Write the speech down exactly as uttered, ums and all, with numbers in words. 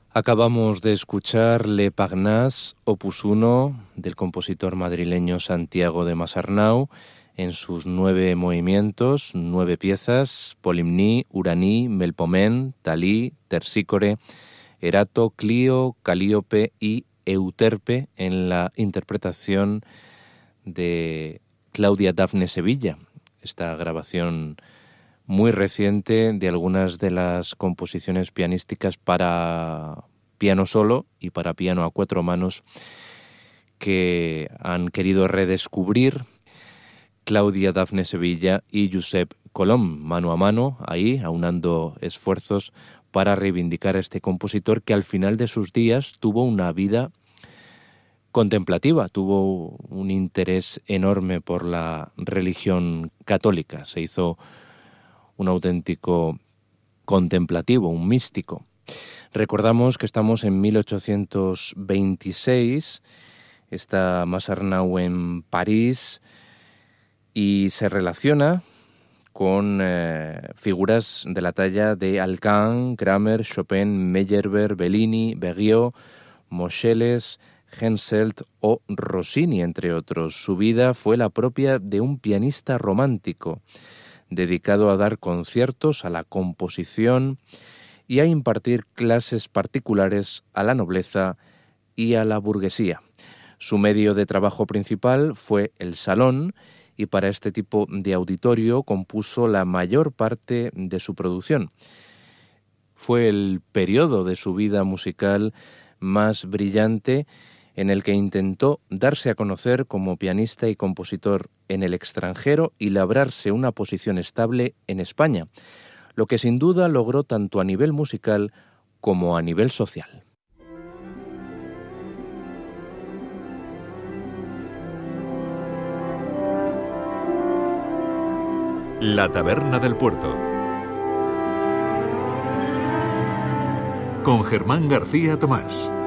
Acabamos de escuchar Le Parnasse, opus uno, del compositor madrileño Santiago de Masarnau, en sus nueve movimientos, nueve piezas: Polymnie, Uranie, Melpomene, Thalía, Terpsícore, Erato, Clio, Calíope y Euterpe, en la interpretación de Claudia Dafne Sevilla. Esta grabación muy reciente de algunas de las composiciones pianísticas para piano solo y para piano a cuatro manos que han querido redescubrir Claudia Dafne Sevilla y Josep Colom, mano a mano, ahí, aunando esfuerzos para reivindicar a este compositor que al final de sus días tuvo una vida contemplativa, tuvo un interés enorme por la religión católica, se hizo un auténtico contemplativo, un místico. Recordamos que estamos en mil ochocientos veintiséis, está Masarnau en París y se relaciona con eh, figuras de la talla de Alcan, Kramer, Chopin, Meyerbeer, Bellini, Berlioz, Moscheles, Henselt o Rossini, entre otros. Su vida fue la propia de un pianista romántico, dedicado a dar conciertos, a la composición y a impartir clases particulares a la nobleza y a la burguesía. Su medio de trabajo principal fue el salón, y para este tipo de auditorio compuso la mayor parte de su producción. Fue el periodo de su vida musical más brillante, en el que intentó darse a conocer como pianista y compositor en el extranjero y labrarse una posición estable en España, lo que sin duda logró tanto a nivel musical como a nivel social. La Taberna del Puerto, con Germán García Tomás.